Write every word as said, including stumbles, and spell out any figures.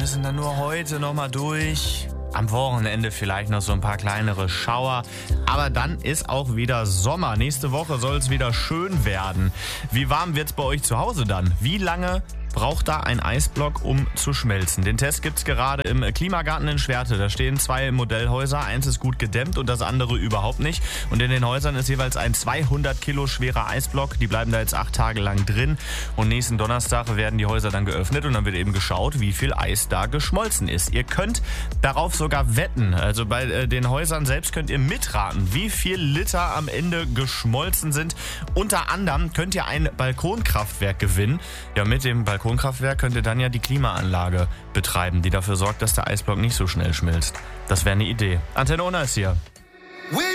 müssen dann nur heute nochmal durch. Am Wochenende vielleicht noch so ein paar kleinere Schauer. Aber dann ist auch wieder Sommer. Nächste Woche soll es wieder schön werden. Wie warm wird's bei euch zu Hause dann? Wie lange braucht da ein Eisblock, um zu schmelzen? Den Test gibt's gerade im Klimagarten in Schwerte. Da stehen zwei Modellhäuser. Eins ist gut gedämmt und das andere überhaupt nicht. Und in den Häusern ist jeweils ein zweihundert Kilo schwerer Eisblock. Die bleiben da jetzt acht Tage lang drin. Und nächsten Donnerstag werden die Häuser dann geöffnet und dann wird eben geschaut, wie viel Eis da geschmolzen ist. Ihr könnt darauf sogar wetten. Also bei äh, den Häusern selbst könnt ihr mitraten, wie viel Liter am Ende geschmolzen sind. Unter anderem könnt ihr ein Balkonkraftwerk gewinnen. Ja, mit dem Balkonkraftwerk könnt ihr dann ja die Klimaanlage betreiben, die dafür sorgt, dass der Eisblock nicht so schnell schmilzt. Das wäre eine Idee. Antenne Unna ist hier.